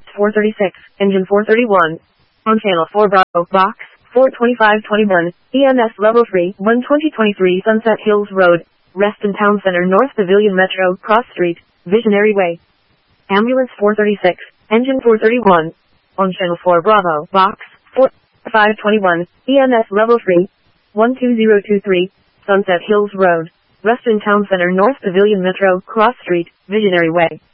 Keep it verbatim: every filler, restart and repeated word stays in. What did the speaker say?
four thirty-six, engine four thirty-one. On channel four Bravo, box, four twenty-five twenty-one, E M S level three, one twenty twenty-three Sunset Hills Road, Reston Town Center North Pavilion Metro, Cross Street, Visionary Way. Ambulance four thirty-six, engine four thirty-one. On channel four Bravo, box, four five twenty-one, E M S level three, one two zero two three, Sunset Hills Road, Reston Town Center North Pavilion Metro, Cross Street, Visionary Way.